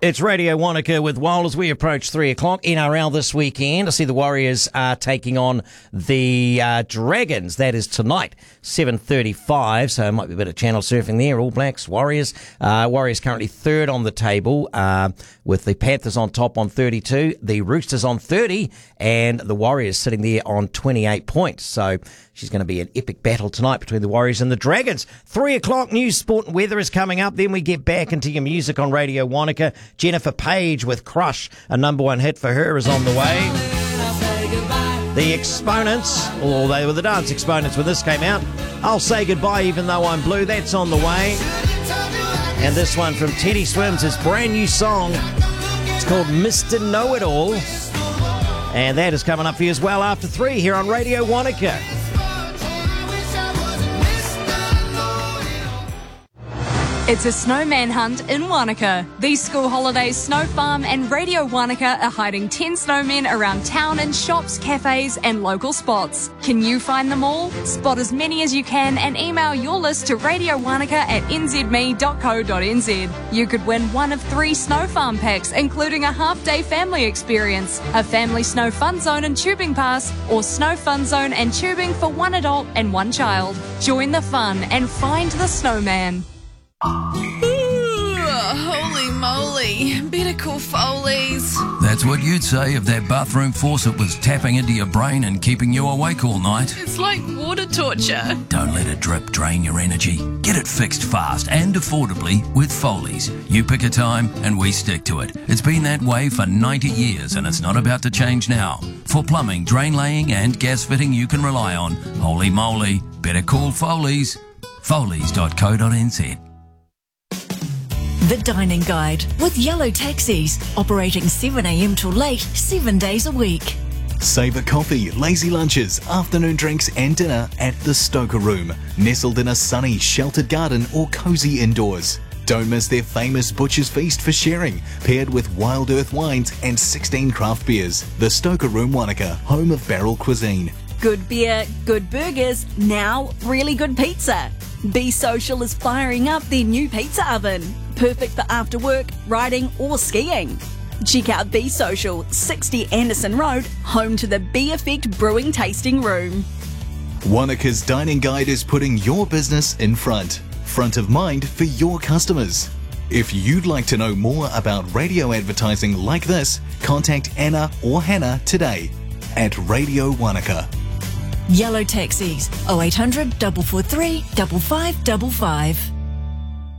It's Radio Wanaka with Wild as we approach 3 o'clock. NRL this weekend. I see the Warriors are taking on the Dragons. That is tonight, 7:35. So it might be a bit of channel surfing there. All Blacks, Warriors. Warriors currently third on the table with the Panthers on top on 32, the Roosters on 30, and the Warriors sitting there on 28 points. So she's going to be an epic battle tonight between the Warriors and the Dragons. 3 o'clock, news, sport and weather is coming up. Then we get back into your music on Radio Wanaka. Jennifer Page with Crush, a number one hit for her, is on the way. The Exponents, or they were the Dance Exponents when this came out. I'll Say Goodbye Even Though I'm Blue, that's on the way. And this one from Teddy Swims, his brand new song. It's called Mr. Know-It-All. And that is coming up for you as well after 3 here on Radio Wanaka. It's a snowman hunt in Wanaka. These school holidays, Snow Farm and Radio Wanaka are hiding 10 snowmen around town in shops, cafes and local spots. Can you find them all? Spot as many as you can and email your list to radiowanaka@nzme.co.nz. You could win one of 3 Snow Farm packs, including a half-day family experience, a family snow fun zone and tubing pass, or snow fun zone and tubing for 1 adult and 1 child. Join the fun and find the snowman. Ooh, holy moly. Better call Foley's. That's what you'd say if that bathroom faucet was tapping into your brain and keeping you awake all night. It's like water torture. Don't let a drip drain your energy. Get it fixed fast and affordably with Foley's. You pick a time and we stick to it. It's been that way for 90 years and it's not about to change now. For plumbing, drain laying and gas fitting you can rely on. Holy moly. Better call Foley's. Foley's.co.nz. The Dining Guide with Yellow Taxis, operating 7 a.m. till late, 7 days a week. Savour coffee, lazy lunches, afternoon drinks and dinner at the Stoker Room, nestled in a sunny, sheltered garden or cosy indoors. Don't miss their famous Butcher's Feast for sharing, paired with Wild Earth wines and 16 craft beers. The Stoker Room Wanaka, home of barrel cuisine. Good beer, good burgers, now really good pizza. Be Social is firing up their new pizza oven. Perfect for after work, riding or skiing. Check out Be Social, 60 Anderson Road, home to the Be Effect Brewing Tasting Room. Wanaka's Dining Guide is putting your business in front of mind for your customers. If you'd like to know more about radio advertising like this, contact Anna or Hannah today at Radio Wanaka. Yellow Taxis, 0800 443 5555.